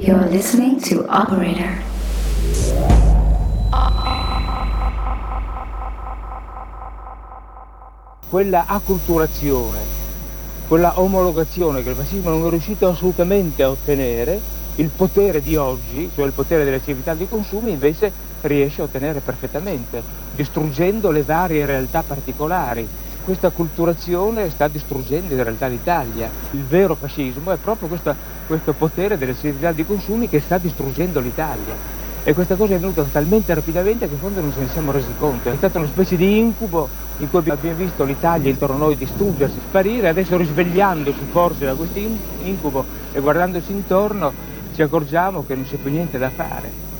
You're listening to Operator. Quella acculturazione, quella omologazione che il fascismo non è riuscito assolutamente a ottenere, il potere di oggi, cioè il potere delle civiltà di consumo, invece riesce a ottenere perfettamente, distruggendo le varie realtà particolari. Questa acculturazione sta distruggendo in realtà l'Italia. Il vero fascismo è proprio questo potere delle civiltà di consumi che sta distruggendo l'Italia. E questa cosa è venuta talmente rapidamente che in fondo non ce ne siamo resi conto. È stata una specie di incubo in cui abbiamo visto l'Italia intorno a noi distruggersi, sparire, adesso risvegliandoci forse da questo incubo e guardandoci intorno ci accorgiamo che non c'è più niente da fare.